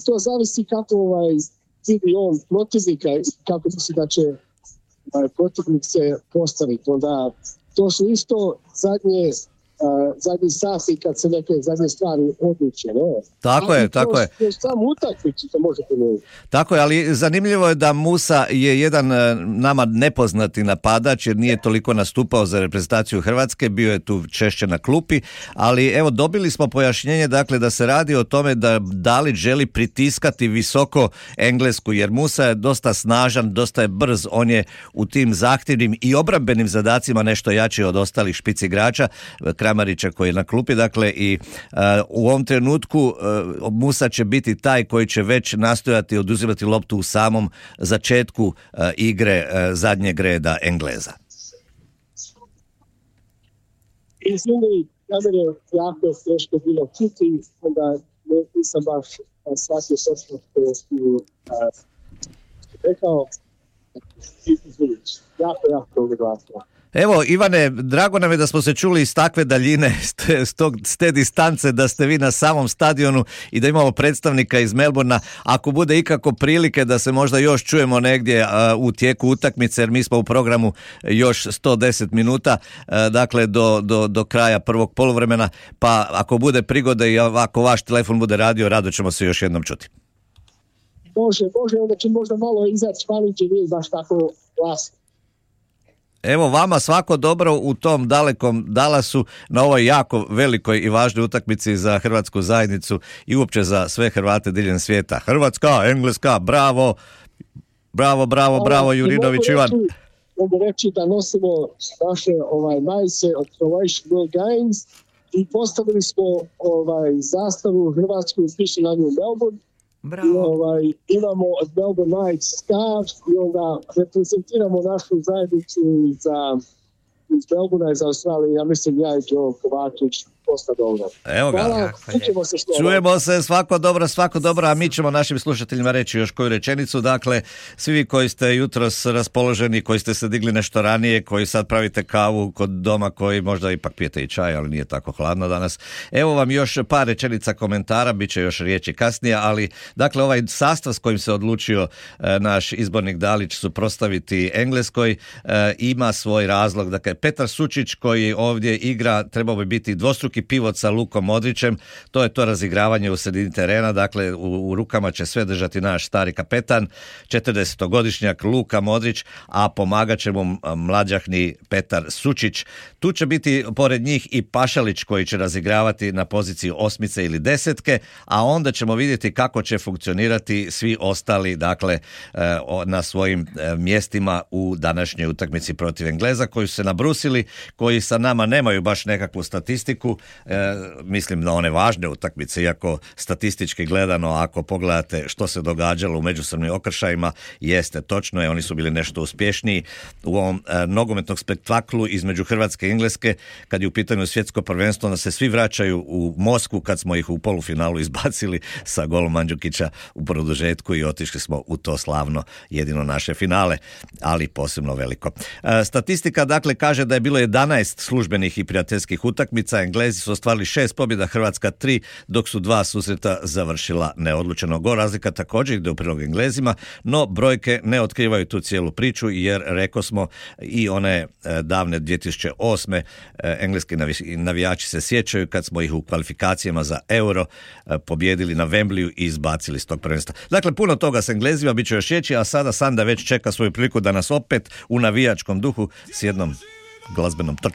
To zavisi kako vidi on protivnika, kako misli da će protivnik se postaviti. Onda to su isto zadnji sati kad se neke zadnje stvari odluče. Ne? Tako je. To samo utakmici to može promijeniti. Tako je, ali zanimljivo je da Musa je jedan nama nepoznati napadač jer nije toliko nastupao za reprezentaciju Hrvatske, bio je tu češće na klupi, ali evo dobili smo pojašnjenje dakle da se radi o tome da Dalić želi pritiskati visoko Englesku jer Musa je dosta snažan, dosta je brz, on je u tim zahtjevnim i obrambenim zadacima nešto jači od ostalih špic igrača, Kramarića koji je na klupi, dakle i u ovom trenutku Musa će biti taj koji će već nastojati oduzimati loptu u samom začetku igre zadnjeg reda Engleza. Izvini, ja mene jako teško bilo čuti, onda nisam baš shvatio sve što si rekao. Izvini, jako glasno. Evo, Ivane, drago nam je da smo se čuli iz takve daljine, s te distance, da ste vi na samom stadionu i da imamo predstavnika iz Melbourna. Ako bude ikako prilike da se možda još čujemo negdje u tijeku utakmice, jer mi smo u programu još 110 minuta, dakle do kraja prvog poluvremena, pa ako bude prigode i ako vaš telefon bude radio, rado ćemo se još jednom čuti. Može, onda će možda malo izaći Valiđe, nije baš tako glasno. Evo vama svako dobro u tom dalekom Dallasu na ovoj jako velikoj i važnoj utakmici za hrvatsku zajednicu i uopće za sve Hrvate diljem svijeta. Hrvatska, Engleska, bravo, Jurinović Ivan. Mogu reći da nosimo naše majice od Croatian World Games i postavili smo zastavu Hrvatsku uspišli na nju u Melbourne. Bravo. I imamo od Melbourne Knights scarf i onda reprezentiramo našu zajednicu iz Melbourne i za Australiju. Ja mislim ja i Joe Kovačić posta dobro. Evo ga. Hvala, čujemo se, svako dobro, a mi ćemo našim slušateljima reći još koju rečenicu. Dakle, svi vi koji ste jutros raspoloženi, koji ste se digli nešto ranije, koji sad pravite kavu kod doma, koji možda ipak pijete i čaj, ali nije tako hladno danas. Evo vam još par rečenica komentara, bit će još riječi kasnije, ali dakle ovaj sastav s kojim se odlučio naš izbornik Dalić suprotstaviti Engleskoj ima svoj razlog. Dakle, Petar Sučić koji ovdje igra trebao bi biti dvostruki pivot sa Lukom Modrićem, to je to razigravanje u sredini terena, dakle u rukama će sve držati naš stari kapetan, 40-godišnjak Luka Modrić, a pomagat će mu mlađahni Petar Sučić. Tu će biti pored njih i Pašalić koji će razigravati na poziciji osmice ili desetke, a onda ćemo vidjeti kako će funkcionirati svi ostali, dakle na svojim mjestima u današnjoj utakmici protiv Engleza koji su se nabrusili, koji sa nama nemaju baš nekakvu statistiku, mislim na one važne utakmice, iako statistički gledano ako pogledate što se događalo u međusobnim okršajima, jeste točno je, oni su bili nešto uspješniji u ovom nogometnom spektaklu između Hrvatske i Engleske, kad je u pitanju svjetsko prvenstvo, onda se svi vraćaju u Moskvu kad smo ih u polufinalu izbacili sa golom Mandžukića u produžetku i otišli smo u to slavno jedino naše finale, ali posebno veliko. Statistika dakle kaže da je bilo 11 službenih i prijateljskih utakmica, Englezi su ostvarili 6 pobjeda, Hrvatska 3, dok su 2 susreta završila neodlučeno. Go razlika također ide u prilog Englezima, no brojke ne otkrivaju tu cijelu priču, jer rekao smo i one davne 2008. Engleski navijači se sjećaju kad smo ih u kvalifikacijama za Euro pobjedili na Wembleyu i izbacili s tog prvenstva. Dakle, puno toga s Englezima bit će još riječi, a sada Sanda već čeka svoju priliku da nas opet u navijačkom duhu s jednom glazbenom